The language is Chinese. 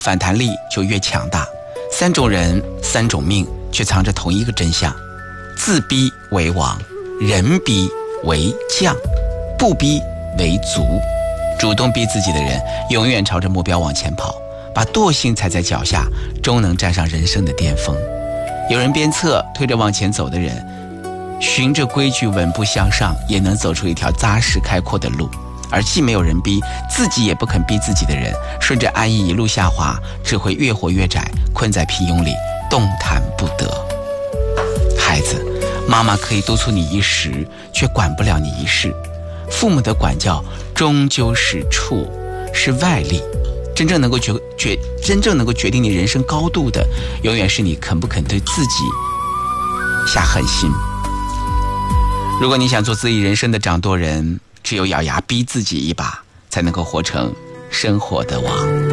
反弹力就越强大。三种人，三种命，却藏着同一个真相：自逼为王，人逼为将，不逼为卒。主动逼自己的人，永远朝着目标往前跑，把惰性踩在脚下，终能站上人生的巅峰。有人鞭策推着往前走的人，循着规矩稳步向上，也能走出一条扎实开阔的路。而既没有人逼，自己也不肯逼自己的人，顺着安逸一路下滑，只会越活越窄，困在平庸里，动弹不得。孩子，妈妈可以督促你一时，却管不了你一世。父母的管教终究是处，是外力。真正能够决定你人生高度的，永远是你肯不肯对自己下狠心。如果你想做自己人生的掌舵人，只有咬牙逼自己一把，才能够活成生活的王。